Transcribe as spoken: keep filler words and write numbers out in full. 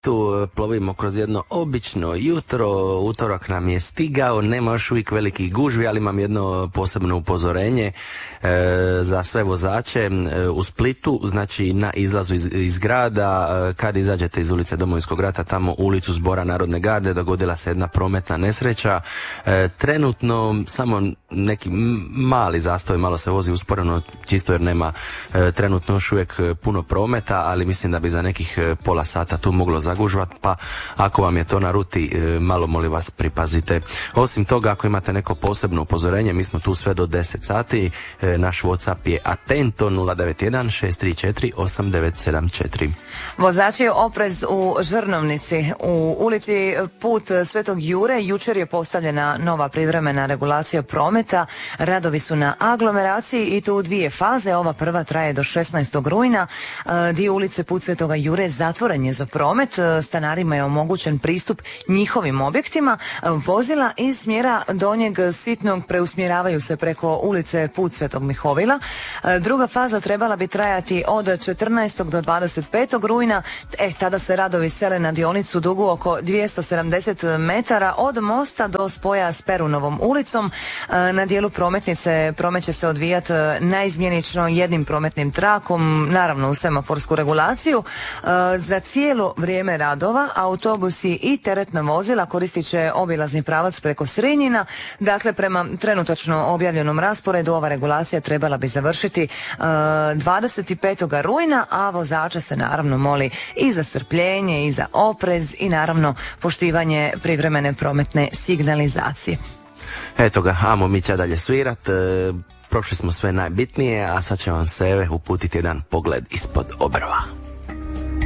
Tu plovimo kroz jedno obično jutro, utorak nam je stigao, nema još uvijek velikih gužvi, ali imam jedno posebno upozorenje e, za sve vozače e, u Splitu, znači na izlazu iz, iz grada, e, kad izađete iz ulice Domovinskog rata, tamo u ulicu Zbora Narodne garde, dogodila se jedna prometna nesreća. E, trenutno samo neki mali zastoj, malo se vozi usporeno, čisto jer nema e, trenutno još uvijek puno prometa, ali mislim da bi za nekih pola sata tu moglo zagužvat, pa ako vam je to na ruti, malo molim vas pripazite. Osim toga, ako imate neko posebno upozorenje, mi smo tu sve do deset sati, naš WhatsApp je atento nula devet jedan šest tri četiri osam devet sedam četiri. Vozači oprez u Žrnovnici. U ulici Put Svetog Jure jučer je postavljena nova privremena regulacija prometa. Radovi su na aglomeraciji i to u dvije faze. Ova prva traje do šesnaestog rujna. Dio ulice Put Svetoga Jure zatvoren je za promet. Stanarima je omogućen pristup njihovim objektima. Vozila iz smjera Donjeg Sitnog preusmjeravaju se preko ulice Put Svetog Mihovila. Druga faza trebala bi trajati od četrnaestog do dvadeset petog rujna. E, tada se radovi sele na dionicu dugu oko dvjesto sedamdeset metara od mosta do spoja s Perunovom ulicom. Na dijelu prometnice promet će se odvijati naizmjenično jednim prometnim trakom, naravno u semaforsku regulaciju. Za cijelo vrijeme radova autobusi i teretna vozila koristit će obilazni pravac preko Srinjina. Dakle, prema trenutačno objavljenom rasporedu ova regulacija trebala bi završiti dvadeset petog rujna, a vozača se naravno moli i za strpljenje i za oprez i naravno poštivanje privremene prometne signalizacije. Eto ga, amo mi će dalje svirat. E, prošli smo sve najbitnije, a sad će vam Seve uputiti jedan pogled ispod obrva.